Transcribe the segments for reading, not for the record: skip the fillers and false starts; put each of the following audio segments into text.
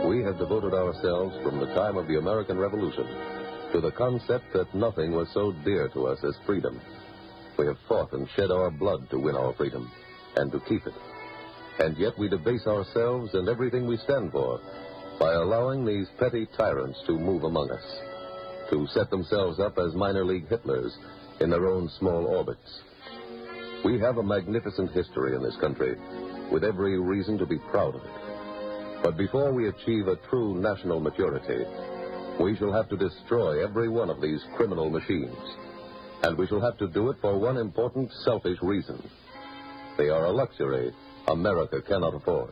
We have devoted ourselves from the time of the American Revolution to the concept that nothing was so dear to us as freedom. We have fought and shed our blood to win our freedom and to keep it. And yet we debase ourselves and everything we stand for by allowing these petty tyrants to move among us, to set themselves up as minor league Hitlers in their own small orbits. We have a magnificent history in this country, with every reason to be proud of it. But before we achieve a true national maturity, we shall have to destroy every one of these criminal machines. And we shall have to do it for one important selfish reason. They are a luxury America cannot afford.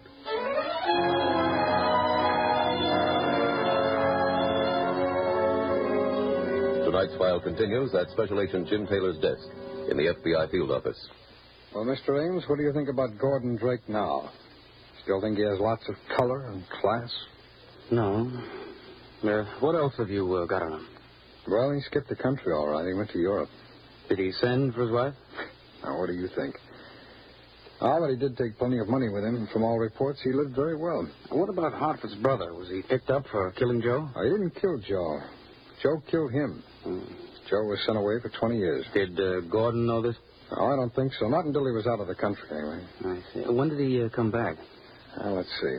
Tonight's file continues at Special Agent Jim Taylor's desk in the FBI field office. Well, Mr. Ames, what do you think about Gordon Drake now? Still think he has lots of color and class? No. What else have you got on him? Well, he skipped the country all right. He went to Europe. Did he send for his wife? Now, what do you think? Oh, but he did take plenty of money with him. From all reports, he lived very well. What about Hartford's brother? Was he picked up for killing Joe? Oh, he didn't kill Joe. Joe killed him. Joe was sent away for 20 years. Did Gordon know this? Oh, I don't think so. Not until he was out of the country, anyway. I see. When did he come back? Let's see.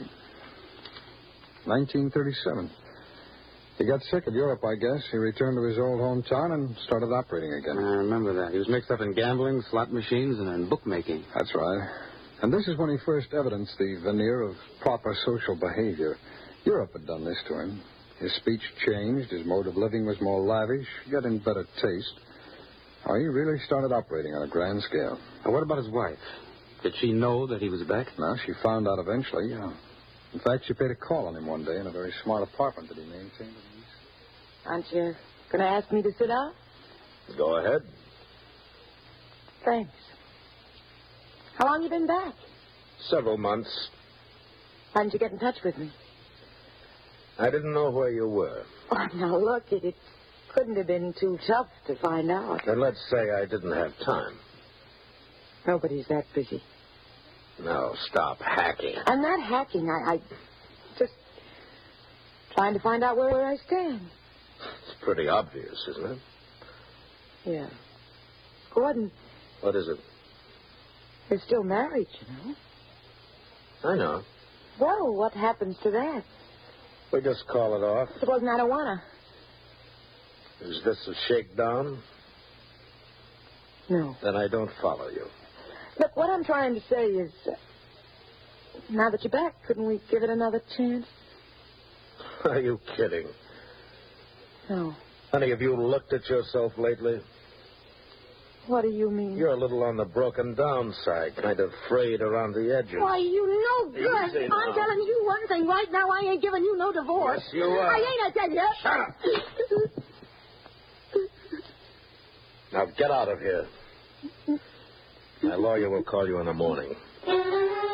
1937. He got sick of Europe, I guess. He returned to his old hometown and started operating again. I remember that. He was mixed up in gambling, slot machines, and in bookmaking. That's right. And this is when he first evidenced the veneer of proper social behavior. Europe had done this to him. His speech changed. His mode of living was more lavish. He got in better taste. Oh, he really started operating on a grand scale. Now, what about his wife? Did she know that he was back? No, she found out eventually, yeah. In fact, she paid a call on him one day in a very smart apartment that he maintained in the East. Aren't you going to ask me to sit down? Go ahead. Thanks. How long you been back? Several months. Why didn't you get in touch with me? I didn't know where you were. Oh, now, look, it couldn't have been too tough to find out. And let's say I didn't have time. Nobody's that busy. No, stop hacking. I'm not hacking. I just trying to find out where I stand. It's pretty obvious, isn't it? Yeah. Gordon. What is it? You're still married, you know. I know. Well, what happens to that? We just call it off. Suppose I don't wanna. Is this a shakedown? No. Then I don't follow you. Look, what I'm trying to say is, now that you're back, couldn't we give it another chance? Are you kidding? No. Honey, have you looked at yourself lately? What do you mean? You're a little on the broken down side, kind of frayed around the edges. Why, you no good. Easy now. I'm telling you one thing right now. I ain't giving you no divorce. Yes, you are. I ain't, I tell you. Shut up. Now get out of here. My lawyer will call you in the morning.